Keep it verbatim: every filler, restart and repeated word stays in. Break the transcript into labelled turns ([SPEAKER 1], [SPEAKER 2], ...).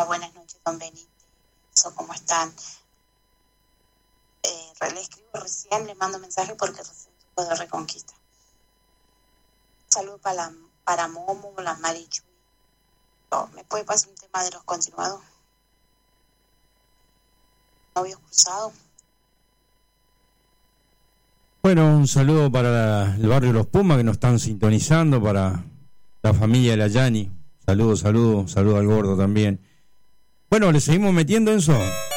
[SPEAKER 1] buenas noches, don Benito. ¿Cómo están? Eh, le escribo recién, le mando mensaje porque recién tuvo de Reconquista. Saludos para, para Momo, las Marichu. Oh, ¿me puede pasar un tema de los continuados? Novios cruzados.
[SPEAKER 2] Bueno, un saludo para la, el barrio Los Pumas que nos están sintonizando, para la familia de la Yani. Saludos, saludos, saludos al gordo también. Bueno, le seguimos metiendo, Enzo.